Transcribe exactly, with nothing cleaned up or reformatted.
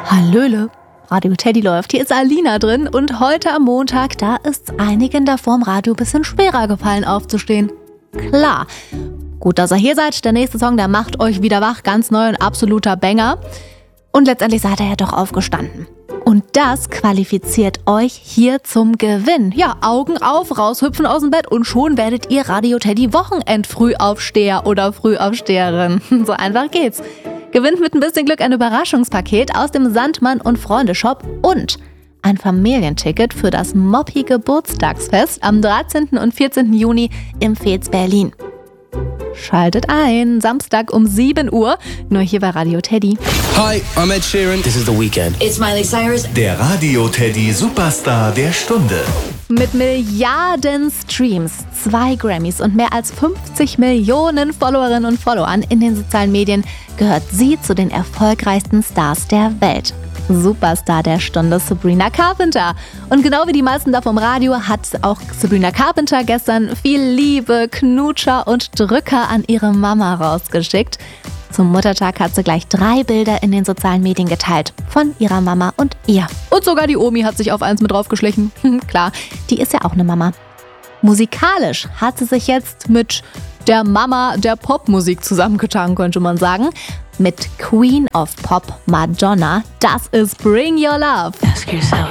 Hallöle, Radio Teddy läuft. Hier ist Alina drin und heute am Montag, da ist einigen da vorm Radio ein bisschen schwerer gefallen aufzustehen. Klar. Gut, dass ihr hier seid. Der nächste Song, der macht euch wieder wach. Ganz neu, ein absoluter Banger. Und letztendlich seid ihr ja doch aufgestanden. Und das qualifiziert euch hier zum Gewinn. Ja, Augen auf, raushüpfen aus dem Bett und schon werdet ihr Radio Teddy Wochenend-Frühaufsteher oder Frühaufsteherin. So einfach geht's. Gewinnt mit ein bisschen Glück ein Überraschungspaket aus dem Sandmann und Freunde Shop und ein Familienticket für das Moppi Geburtstagsfest am dreizehnten und vierzehnten Juni im Fez Berlin. Schaltet ein, Samstag um sieben Uhr, nur hier bei Radio Teddy. Hi, I'm Ed Sheeran. This is The Weeknd. It's Miley Cyrus. Der Radio Teddy Superstar der Stunde. Mit Milliarden Streams, zwei Grammys und mehr als fünfzig Millionen Followerinnen und Followern in den sozialen Medien gehört sie zu den erfolgreichsten Stars der Welt. Superstar der Stunde Sabrina Carpenter. Und genau wie die meisten da vom Radio hat auch Sabrina Carpenter gestern viel Liebe, Knutscher und Drücker an ihre Mama rausgeschickt. Zum Muttertag hat sie gleich drei Bilder in den sozialen Medien geteilt. Von ihrer Mama und ihr. Und sogar die Omi hat sich auf eins mit draufgeschlichen. Klar, die ist ja auch eine Mama. Musikalisch hat sie sich jetzt mit der Mama der Popmusik zusammengetan, könnte man sagen. Mit Queen of Pop Madonna. Das ist Bring Your Love. Ask yourself.